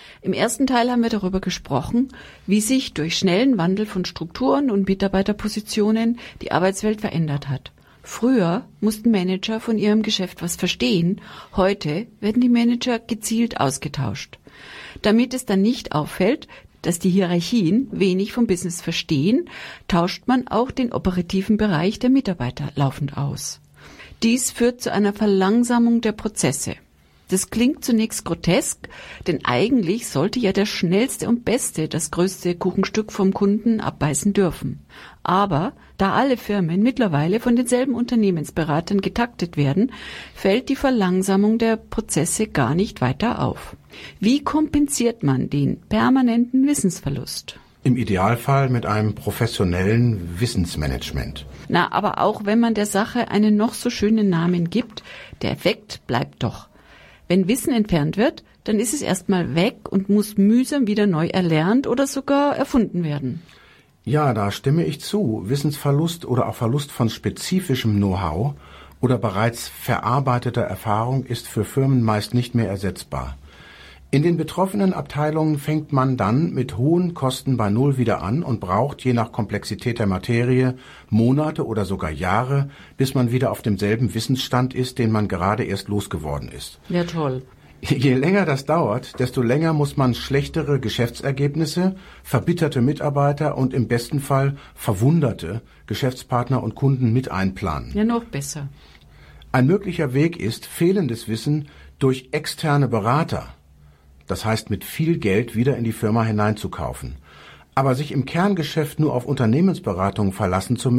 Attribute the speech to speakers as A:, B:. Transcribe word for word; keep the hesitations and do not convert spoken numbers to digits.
A: Im ersten Teil haben wir darüber gesprochen, wie sich durch schnellen Wandel von Strukturen und Mitarbeiterpositionen die Arbeitswelt verändert hat. Früher mussten Manager von ihrem Geschäft was verstehen, heute werden die Manager gezielt ausgetauscht. Damit es dann nicht auffällt, dass die Hierarchien wenig vom Business verstehen, tauscht man auch den operativen Bereich der Mitarbeiter laufend aus. Dies führt zu einer Verlangsamung der Prozesse. Das klingt zunächst grotesk, denn eigentlich sollte ja der Schnellste und Beste das größte Kuchenstück vom Kunden abbeißen dürfen. Aber da alle Firmen mittlerweile von denselben Unternehmensberatern getaktet werden, fällt die Verlangsamung der Prozesse gar nicht weiter auf. Wie kompensiert man den permanenten Wissensverlust?
B: Im Idealfall mit einem professionellen Wissensmanagement.
A: Na, aber auch wenn man der Sache einen noch so schönen Namen gibt, der Effekt bleibt doch. Wenn Wissen entfernt wird, dann ist es erstmal weg und muss mühsam wieder neu erlernt oder sogar erfunden werden.
B: Ja, da stimme ich zu. Wissensverlust oder auch Verlust von spezifischem Know-how oder bereits verarbeiteter Erfahrung ist für Firmen meist nicht mehr ersetzbar. In den betroffenen Abteilungen fängt man dann mit hohen Kosten bei Null wieder an und braucht je nach Komplexität der Materie Monate oder sogar Jahre, bis man wieder auf demselben Wissensstand ist, den man gerade erst losgeworden ist.
A: Ja, toll.
B: Je länger das dauert, desto länger muss man schlechtere Geschäftsergebnisse, verbitterte Mitarbeiter und im besten Fall verwunderte Geschäftspartner und Kunden mit einplanen.
A: Ja, noch besser.
B: Ein möglicher Weg ist, fehlendes Wissen durch externe Berater, das heißt mit viel Geld, wieder in die Firma hineinzukaufen. Aber sich im Kerngeschäft nur auf Unternehmensberatung verlassen zu müssen,